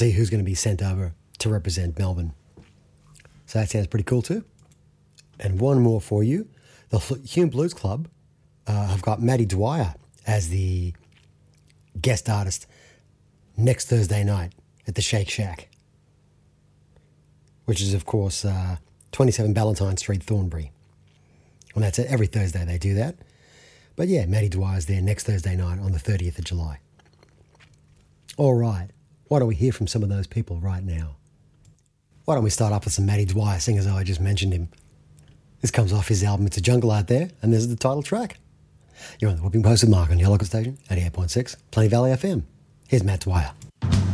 See who's going to be sent over to represent Melbourne. So that sounds pretty cool too. And one more for you. The Hume Blues Club have got Maddie Dwyer as the guest artist next Thursday night at the Shake Shack, which is, of course, 27 Ballantyne Street, Thornbury. And that's it. Every Thursday they do that. But yeah, Maddie Dwyer's there next Thursday night on the 30th of July. All right. Why don't we hear from some of those people right now? Why don't we start off with some Maddie Dwyer, seeing as I just mentioned him. This comes off his album It's a Jungle Out There, and this is the title track. You're on the Whipping Post with Mark on your local station, 88.6, Plenty Valley FM. Here's Matt Dwyer.